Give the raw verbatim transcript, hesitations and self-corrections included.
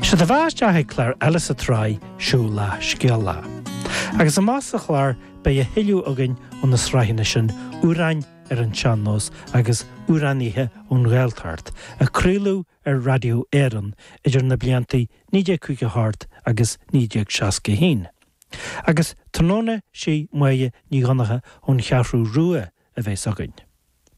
Se de bhás deathaigh clár Alice a Try siú lá scial lá. Agus a más a chláir be a hiiliú againn ón na sraithine sin úrain ar an seannos agus úraníthe ón Ghaeltacht a críliú ar radio Éireann idir na bliantaí nídé cúige hart agus nídé seasca hín. Agus tróna sí muige ní ganacha ón chearrú rua a bheith againn.